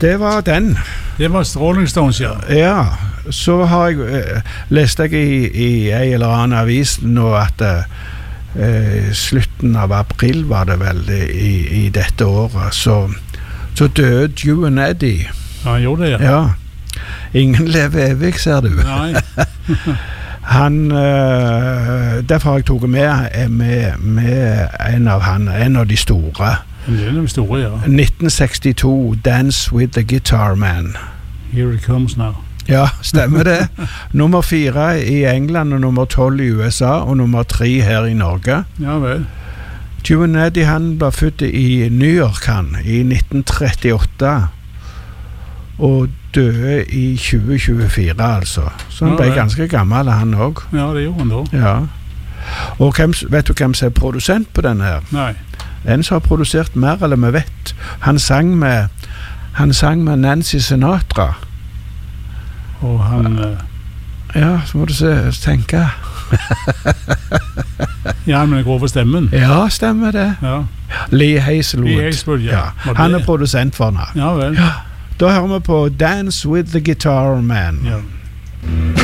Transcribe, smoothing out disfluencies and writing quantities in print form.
Det var den. Det var Rolling Stones, ja. Ja, så har jeg lest jeg i en eller annen avis nå at slutten av april var det vel i dette året, så døde Joe and Eddie. Ja, han gjorde det, ja. Ingen lever evig, ser du. Nei. Han, derfor har jeg tog med en av de store. Det er de store, ja. 1962, Dance with the Guitar Man. Here it comes now. Ja, stemmer det. Nummer 4 i England, og nummer 12 i USA, og nummer 3 her i Norge. Ja vel. Joe and Eddie, han var født i New York, i 1938, og døde i 2024, altså. Så han ble ganske gammel, han også. Ja, det gjorde han da. Ja. Og vet du hvem som er produsent på denne her? Nei. En som har produsert mer eller vi vet. Han sang med Nancy Sinatra. Og han... Ja, så må du tenke. Ja, men det går for stemmen. Ja, stemmer det. Ja. Lee Hazelwood. Lee Hazelwood, ja. Han er produsent for henne. Ja vel. Ja. Da hører vi på Dance with the Guitar Man. Ja.